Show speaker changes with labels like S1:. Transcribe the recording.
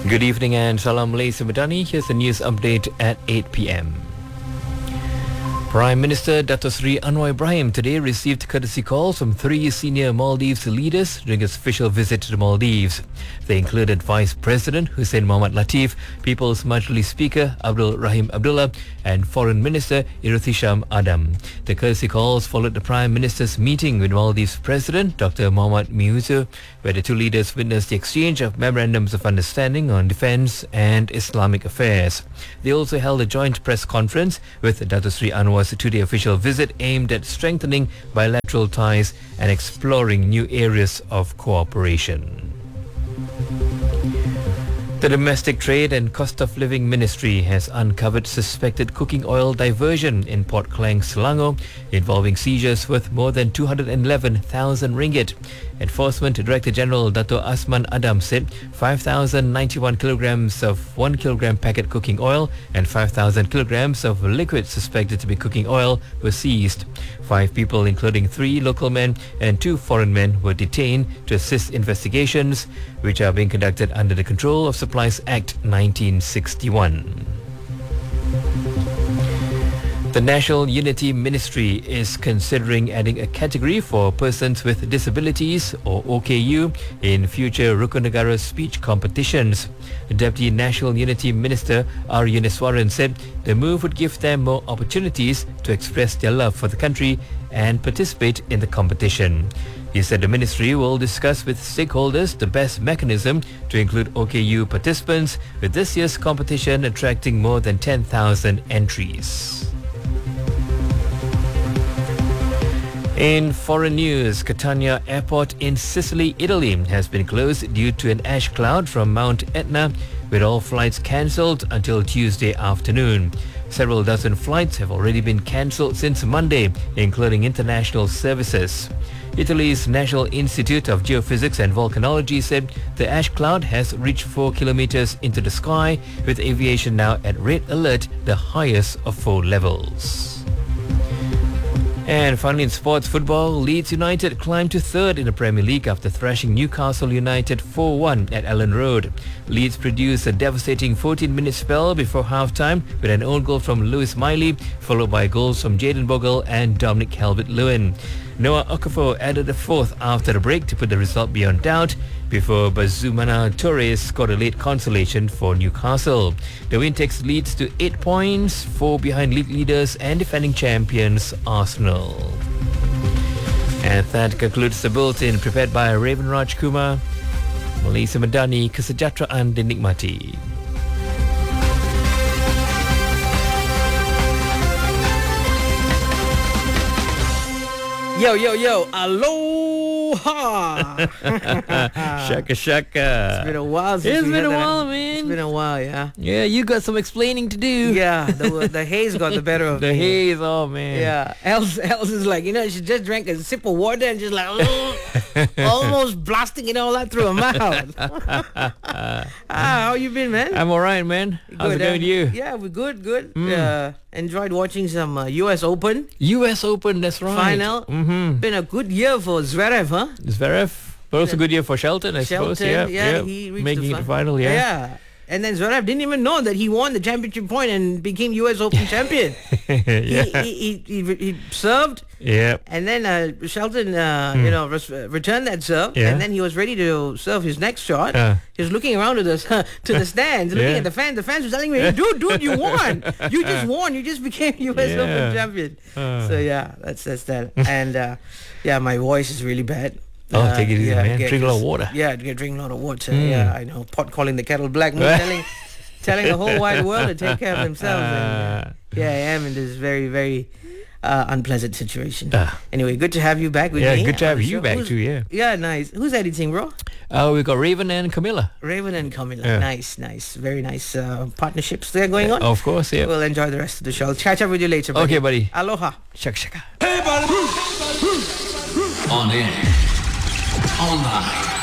S1: Good evening and Salam Malaysia Madani. Here's the news update at 8 p.m. Prime Minister Dato Sri Anwar Ibrahim today received courtesy calls from 3 senior Maldives leaders during his official visit to the Maldives. They included Vice President Hussein Mohamed Latif, People's Majlis Speaker Abdul Rahim Abdullah and Foreign Minister Irotisham Adam. The courtesy calls followed the Prime Minister's meeting with Maldives President Dr. Mohamed Miuzu, where the two leaders witnessed the exchange of memorandums of understanding on defence and Islamic affairs. They also held a joint press conference with Dato Sri Anwar's two-day official visit aimed at strengthening bilateral ties and exploring new areas of cooperation. The Domestic Trade and Cost of Living Ministry has uncovered suspected cooking oil diversion in Port Klang, Selangor, involving seizures worth more than 211,000 ringgit. Enforcement Director General Dato Asman Adam said 5,091 kilograms of 1 kilogram packet cooking oil and 5,000 kilograms of liquid suspected to be cooking oil were seized. 5 people, including 3 local men and 2 foreign men, were detained to assist investigations, which are being conducted under the Control of Supplies Act 1961. The National Unity Ministry is considering adding a category for persons with disabilities, or OKU, in future Rukun Negara speech competitions. Deputy National Unity Minister R. Yuniswaran said the move would give them more opportunities to express their love for the country and participate in the competition. He said the ministry will discuss with stakeholders the best mechanism to include OKU participants, with this year's competition attracting more than 10,000 entries. In foreign news, Catania Airport in Sicily, Italy has been closed due to an ash cloud from Mount Etna, with all flights cancelled until Tuesday afternoon. Several dozen flights have already been cancelled since Monday, including international services. Italy's National Institute of Geophysics and Volcanology said the ash cloud has reached 4 kilometers into the sky, with aviation now at red alert, the highest of 4 levels. And finally in sports football, Leeds United climbed to third in the Premier League after thrashing Newcastle United 4-1 at Ellen Road. Leeds produced a devastating 14-minute spell before half-time with an own goal from Lewis Miley, followed by goals from Jayden Bogle and Dominic Calvert-Lewin. Noah Okafor added a fourth after the break to put the result beyond doubt, before Bazumana Torres scored a late consolation for Newcastle. The win takes Leeds to 8 points, 4 behind league leaders and defending champions Arsenal. And that concludes the bulletin prepared by Raven Raj Kumar. Malaysia Madani, kesejahteraan dinikmati.
S2: Yo, yo, yo, aloha!
S1: Shaka shaka.
S2: It's been a while since
S1: It's
S2: we
S1: been
S2: had
S1: a
S2: that.
S1: while, man.
S2: It's been a while, yeah.
S1: Yeah, you got some explaining to do.
S2: Yeah, the haze got the better of
S1: The
S2: me.
S1: haze, oh man.
S2: Yeah, Els is like, she just drank a sip of water and just like, almost blasting it all out through her mouth. How you been, man?
S1: I'm alright, man. How's it going with you?
S2: Yeah, we're good. Enjoyed watching some US Open
S1: US Open, that's right.
S2: final. Been a good year for Zverev, huh?
S1: Zverev, but also a good year for Shelton, I suppose.
S2: Yeah, he reached
S1: making
S2: the
S1: it to final, yeah.
S2: And then Zverev didn't even know that he won the championship point and became US Open champion.
S1: Yeah.
S2: He served,
S1: Yeah.
S2: and then Shelton, returned that serve,
S1: Yeah.
S2: and then he was ready to serve his next shot. He was looking around to the stands, looking
S1: Yeah.
S2: at the fans. The fans were telling me, "Dude, you won! You just won! You just became US
S1: Yeah.
S2: Open champion." So yeah, that's that. And my voice is really bad.
S1: Take it easy, man. Drink a lot of water.
S2: Yeah, drink a lot of water. Yeah, I know. Pot calling the kettle black. telling the whole wide world to take care of themselves. And, I am in this very, very unpleasant situation. Anyway, good to have you back with me.
S1: Yeah, good to have
S2: on the
S1: you
S2: show.
S1: back too, yeah.
S2: Yeah, nice. Who's editing, bro?
S1: We've got Raven and Camilla.
S2: Raven and Camilla.
S1: Yeah.
S2: Nice. Very nice partnerships there going on.
S1: Of course, yeah.
S2: We'll enjoy the rest of the show. I'll catch up with you later, buddy.
S1: Okay, buddy.
S2: Aloha.
S1: Shaka shaka.
S3: On air, online,